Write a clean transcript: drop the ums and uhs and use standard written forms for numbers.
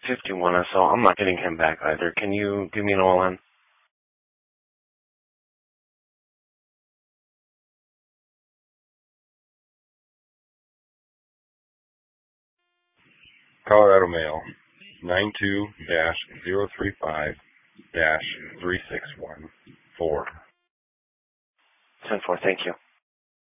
51 or so. I'm not getting him back either. Can you give me an all-in? Colorado Mail, 92-035-3614. 10-4, thank you.